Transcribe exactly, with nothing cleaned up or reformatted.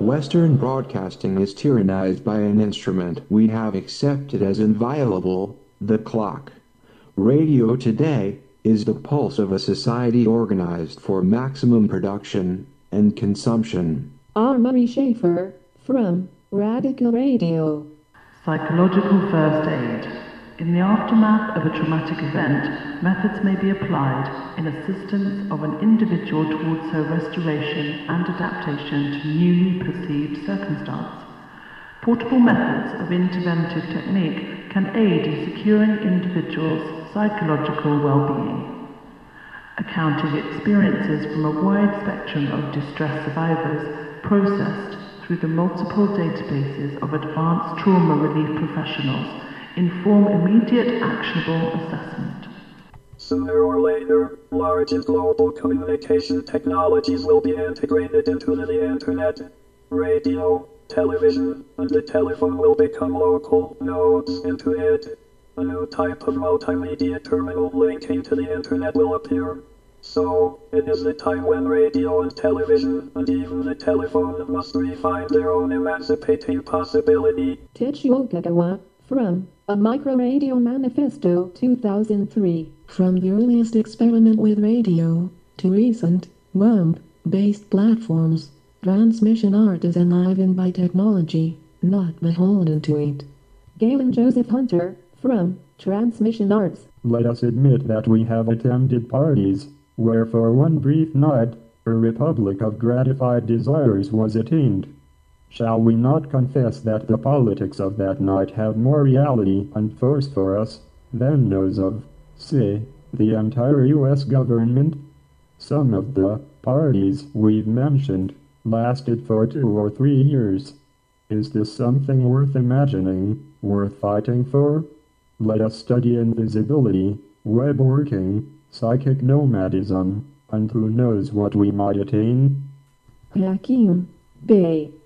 Western broadcasting is tyrannized by an instrument we have accepted as inviolable, the clock. Radio today is the pulse of a society organized for maximum production and consumption. I'm Murray Schaefer, from Radical Radio. Psychological first aid. In the aftermath of a traumatic event, methods may be applied in assistance of an individual towards her restoration and adaptation to newly perceived circumstance. Portable methods of interventive technique can aid in securing individuals' psychological well-being. Accounting experiences from a wide spectrum of distress survivors processed through the multiple databases of advanced trauma relief professionals inform immediate actionable assessment. Sooner or later, large global communication technologies will be integrated into the internet. Radio, television, and the telephone will become local nodes into it. A new type of multimedia terminal linking to the internet will appear. So, it is the time when radio and television, and even the telephone, must refine their own emancipating possibility. Tetsuo Kagawa, from A Micro Radio Manifesto two thousand three. From the earliest experiment with radio, to recent, W A M P-based platforms, transmission art is enlivened by technology, not beholden to it. Galen Joseph Hunter, from Transmission Arts. Let us admit that we have attempted parties, where for one brief night, a republic of gratified desires was attained. Shall we not confess that the politics of that night have more reality and force for us than those of, say, the entire U S government? Some of the parties we've mentioned lasted for two or three years. Is this something worth imagining, worth fighting for? Let us study invisibility, web working, psychic nomadism, and who knows what we might attain? Hakim Bey.